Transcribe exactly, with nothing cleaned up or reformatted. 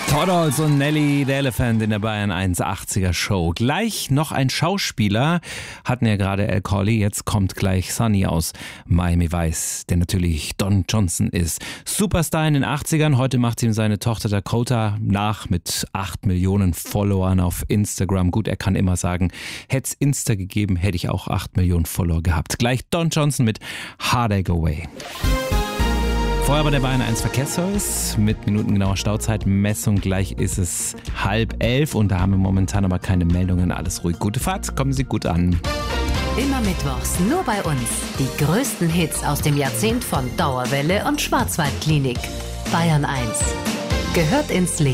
Todd Dolls und Nelly the Elephant in der Bayern eins achtziger Show. Gleich noch ein Schauspieler, hatten ja gerade Al Corley, jetzt kommt gleich Sonny aus Miami Vice, der natürlich Don Johnson ist. Superstar in den achtzigern, heute macht ihm seine Tochter Dakota nach mit acht Millionen Followern auf Instagram. Gut, er kann immer sagen, hätte es Insta gegeben, hätte ich auch acht Millionen Follower gehabt. Gleich Don Johnson mit Heartache Away. Vorher bei der Bayern eins Verkehrsservice mit minutengenauer Stauzeitmessung. Gleich ist es halb elf und da haben wir momentan aber keine Meldungen. Alles ruhig. Gute Fahrt, kommen Sie gut an. Immer mittwochs, nur bei uns. Die größten Hits aus dem Jahrzehnt von Dauerwelle und Schwarzwaldklinik. Bayern eins. Gehört ins Leben.